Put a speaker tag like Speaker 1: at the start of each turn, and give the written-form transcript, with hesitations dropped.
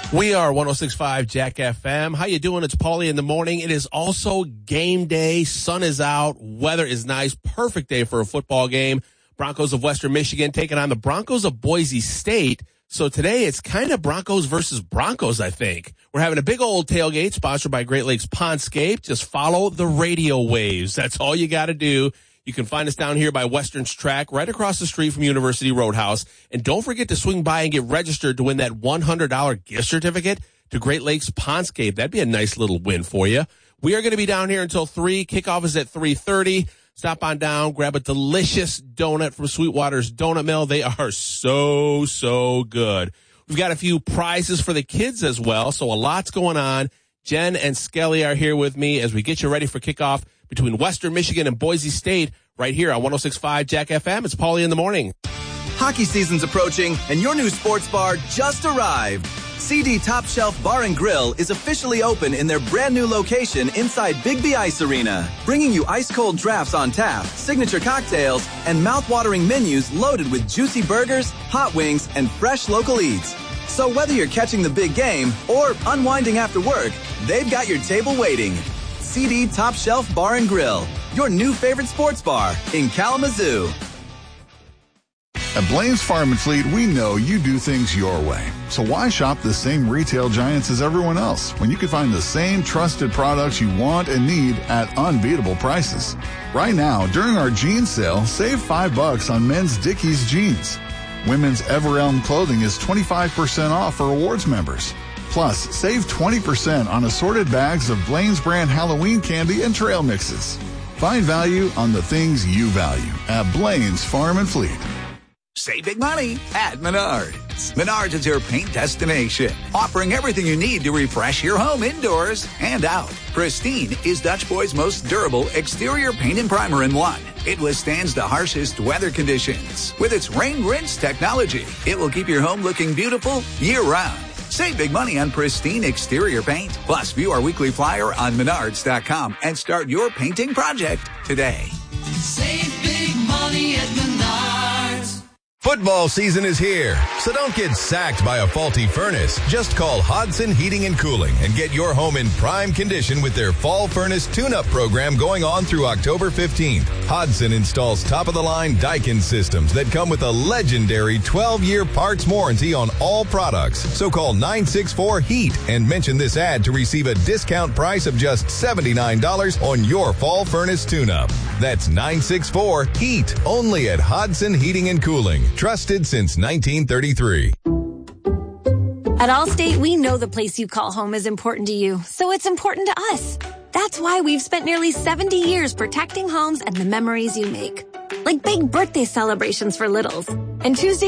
Speaker 1: We are 106.5 Jack FM. How you doing? It's Paulie in the morning. It is also game day. Sun is out. Weather is nice. Perfect day for a football game. Broncos of Western Michigan taking on the Broncos of Boise State. So today it's kind of Broncos versus Broncos, I think. We're having a big old tailgate sponsored by Great Lakes Pondscape. Just follow the radio waves. That's all you got to do. You can find us down here by Western's Track, right across the street from University Roadhouse. And don't forget to swing by and get registered to win that $100 gift certificate to Great Lakes Pondscape. That'd be a nice little win for you. We are going to be down here until 3. Kickoff is at 3:30. Stop on down, grab a delicious donut from Sweetwater's Donut Mill. They are so good. We've got a few prizes for the kids as well, so a lot's going on. Jen and Skelly are here with me as we get you ready for kickoff between Western Michigan and Boise State right here on 106.5 Jack FM. It's Paulie in the morning.
Speaker 2: Hockey season's approaching, and your new sports bar just arrived. CD Top Shelf Bar and Grill is officially open in their brand new location inside Bigby Ice Arena, bringing you ice-cold drafts on tap, signature cocktails, and mouth-watering menus loaded with juicy burgers, hot wings, and fresh local eats. So whether you're catching the big game or unwinding after work, they've got your table waiting. CD Top Shelf Bar and Grill, your new favorite sports bar in Kalamazoo.
Speaker 3: At Blaine's Farm and Fleet, we know you do things your way. So why shop the same retail giants as everyone else when you can find the same trusted products you want and need at unbeatable prices? Right now, during our jeans sale, save $5 on men's Dickies jeans. Women's Everelm clothing is 25% off for awards members. Plus, save 20% on assorted bags of Blaine's brand Halloween candy and trail mixes. Find value on the things you value at Blaine's Farm and Fleet.
Speaker 4: Save big money at Menards. Menards is your paint destination, offering everything you need to refresh your home indoors and out. Pristine is Dutch Boy's most durable exterior paint and primer in one. It withstands the harshest weather conditions. With its rain rinse technology, it will keep your home looking beautiful year-round. Save big money on Pristine exterior paint. Plus, view our weekly flyer on Menards.com and start your painting project today.
Speaker 5: Save big money at Menards.
Speaker 6: Football season is here, so don't get sacked by a faulty furnace. Just call Hodson Heating and Cooling and get your home in prime condition with their Fall Furnace Tune-Up program going on through October 15th. Hodson installs top-of-the-line Daikin systems that come with a legendary 12-year parts warranty on all products. So call 964-HEAT and mention this ad to receive a discount price of just $79 on your Fall Furnace Tune-Up. That's 964-HEAT, only at Hodson Heating and Cooling. Trusted since 1933.
Speaker 7: At Allstate, we know the place you call home is important to you, so it's important to us. That's why we've spent nearly 70 years protecting homes and the memories you make. Like big birthday celebrations for littles. And Tuesday